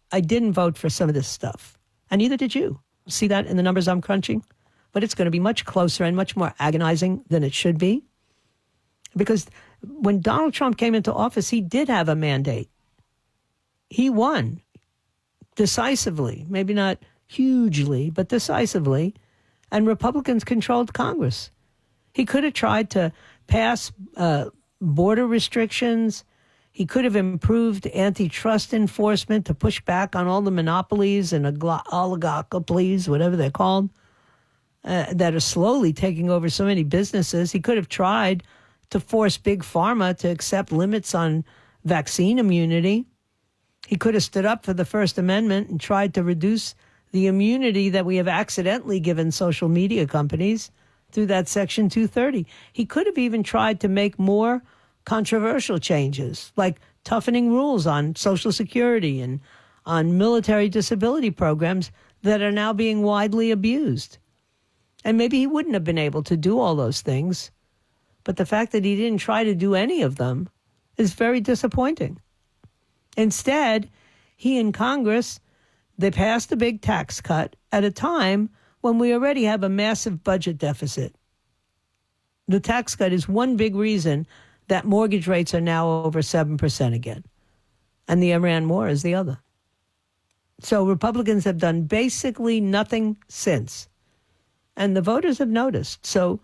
I didn't vote for some of this stuff. And neither did you. See that in the numbers I'm crunching? But it's going to be much closer and much more agonizing than it should be. Because when Donald Trump came into office, he did have a mandate. He won decisively, maybe not hugely, but decisively. And Republicans controlled Congress. He could have tried to pass border restrictions. He could have improved antitrust enforcement to push back on all the monopolies and oligopolies, whatever they're called, that are slowly taking over so many businesses. He could have tried to force Big Pharma to accept limits on vaccine immunity. He could have stood up for the First Amendment and tried to reduce the immunity that we have accidentally given social media companies through that Section 230. He could have even tried to make more controversial changes, like toughening rules on Social Security and on military disability programs that are now being widely abused. And maybe he wouldn't have been able to do all those things, but the fact that he didn't try to do any of them is very disappointing. Instead, he and Congress, they passed a big tax cut at a time when we already have a massive budget deficit. The tax cut is one big reason that mortgage rates are now over 7% again. And the Iran war is the other. So Republicans have done basically nothing since. And the voters have noticed. So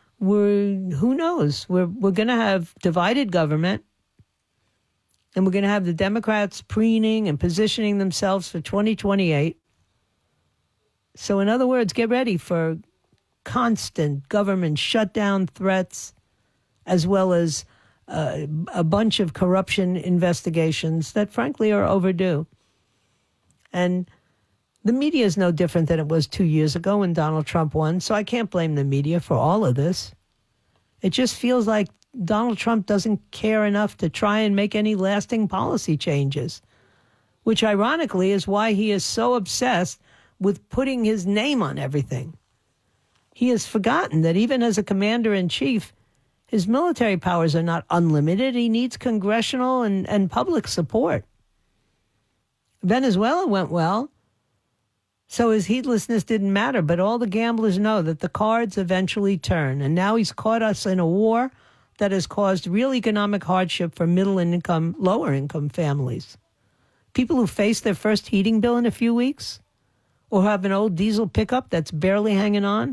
who knows? We're going to have divided government. And we're going to have the Democrats preening and positioning themselves for 2028. So in other words, get ready for constant government shutdown threats, as well as a bunch of corruption investigations that, frankly, are overdue. And the media is no different than it was 2 years ago when Donald Trump won, so I can't blame the media for all of this. It just feels like Donald Trump doesn't care enough to try and make any lasting policy changes, which ironically is why he is so obsessed with putting his name on everything. He has forgotten that even as a commander-in-chief, his military powers are not unlimited. He needs congressional and public support. Venezuela went well, so his heedlessness didn't matter, but all the gamblers know that the cards eventually turn, and now he's caught us in a war that has caused real economic hardship for middle-income, lower-income families. People who face their first heating bill in a few weeks, or have an old diesel pickup that's barely hanging on.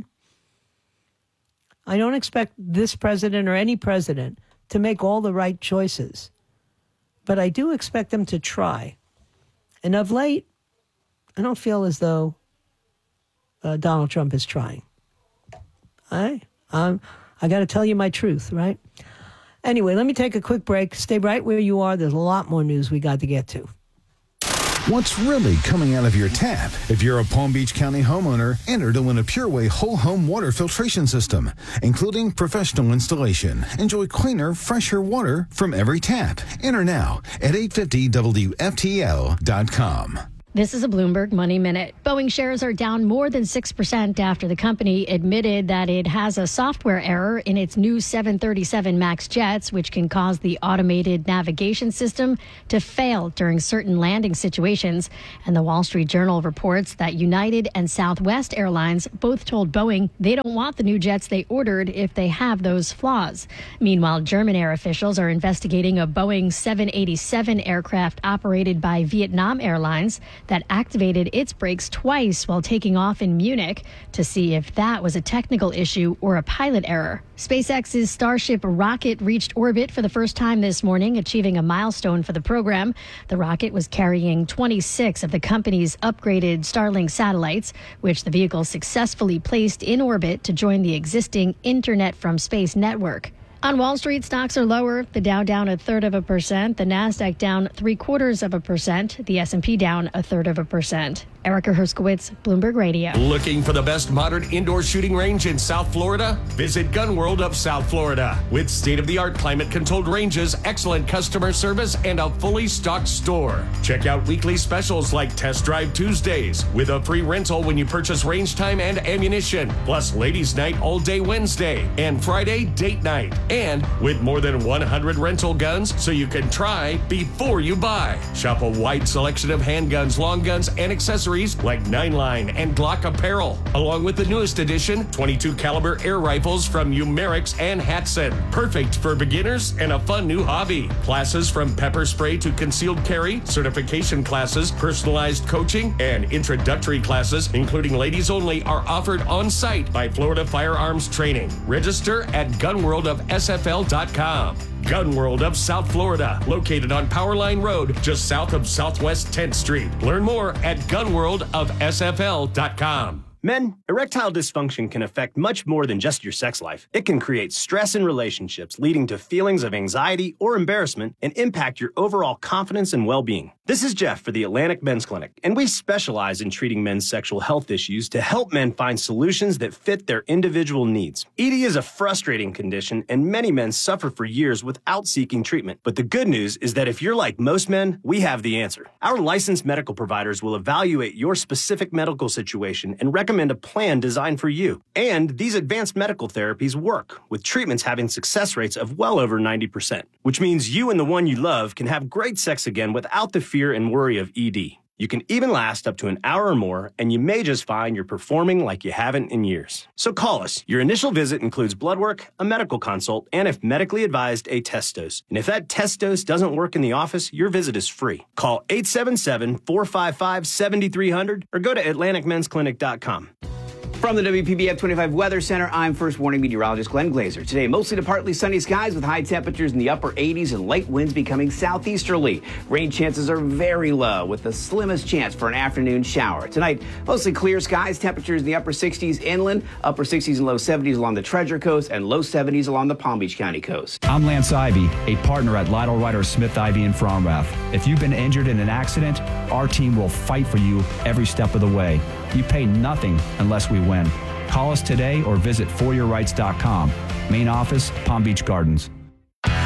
I don't expect this president or any president to make all the right choices, but I do expect them to try. And of late, I don't feel as though Donald Trump is trying. I got to tell you my truth, right? Anyway, let me take a quick break. Stay right where you are. There's a lot more news we got to get to. What's really coming out of your tap? If you're a Palm Beach County homeowner, enter to win a PureWay whole home water filtration system, including professional installation. Enjoy cleaner, fresher water from every tap. Enter now at 850WFTL.com. This is a Bloomberg Money Minute. Boeing shares are down more than 6% after the company admitted that it has a software error in its new 737 MAX jets, which can cause the automated navigation system to fail during certain landing situations. And the Wall Street Journal reports that United and Southwest Airlines both told Boeing they don't want the new jets they ordered if they have those flaws. Meanwhile, German air officials are investigating a Boeing 787 aircraft operated by Vietnam Airlines that activated its brakes twice while taking off in Munich to see if that was a technical issue or a pilot error. SpaceX's Starship rocket reached orbit for the first time this morning, achieving a milestone for the program. The rocket was carrying 26 of the company's upgraded Starlink satellites, which the vehicle successfully placed in orbit to join the existing Internet from Space network. On Wall Street, stocks are lower. The Dow down 0.33%, the Nasdaq down 0.75%, the S&P down 0.33%. Erica Herskowitz, Bloomberg Radio. Looking for the best modern indoor shooting range in South Florida? Visit Gun World of South Florida. With state-of-the-art climate-controlled ranges, excellent customer service, and a fully stocked store. Check out weekly specials like Test Drive Tuesdays with a free rental when you purchase range time and ammunition, plus Ladies Night all day Wednesday and Friday date night. And with more than 100 rental guns so you can try before you buy. Shop a wide selection of handguns, long guns, and accessories like 9-line and Glock apparel, along with the newest edition 22 caliber air rifles from Umerix and Hatson. Perfect for beginners and a fun new hobby. Classes from pepper spray to concealed carry, certification classes, personalized coaching, and introductory classes, including ladies only, are offered on site by Florida Firearms Training. Register at gunworldofsfl.com. Gun World of South Florida, located on Powerline Road, just south of Southwest 10th Street. Learn more at gunworldofsfl.com. Men, erectile dysfunction can affect much more than just your sex life. It can create stress in relationships, leading to feelings of anxiety or embarrassment, and impact your overall confidence and well-being. This is Jeff for the Atlantic Men's Clinic, and we specialize in treating men's sexual health issues to help men find solutions that fit their individual needs. ED is a frustrating condition, and many men suffer for years without seeking treatment. But the good news is that if you're like most men, we have the answer. Our licensed medical providers will evaluate your specific medical situation and recommend a plan designed for you. And these advanced medical therapies work, with treatments having success rates of well over 90%, which means you and the one you love can have great sex again without the fear and worry of ED. You can even last up to an hour or more, and you may just find you're performing like you haven't in years. So call us. Your initial visit includes blood work, a medical consult, and if medically advised, a test dose. And if that test dose doesn't work in the office, your visit is free. Call 877-455-7300 or go to AtlanticMen'sClinic.com. From the WPBF 25 Weather Center, I'm First Warning Meteorologist Glenn Glazer. Today, mostly to partly sunny skies with high temperatures in the upper 80s and light winds becoming southeasterly. Rain chances are very low with the slimmest chance for an afternoon shower. Tonight, mostly clear skies, temperatures in the upper 60s inland, upper 60s and low 70s along the Treasure Coast, and low 70s along the Palm Beach County coast. I'm Lance Ivy, a partner at Lytle Ryder Smith Ivy in Fromrath. If you've been injured in an accident, our team will fight for you every step of the way. You pay nothing unless we win. Call us today or visit foryourrights.com. Main office, Palm Beach Gardens.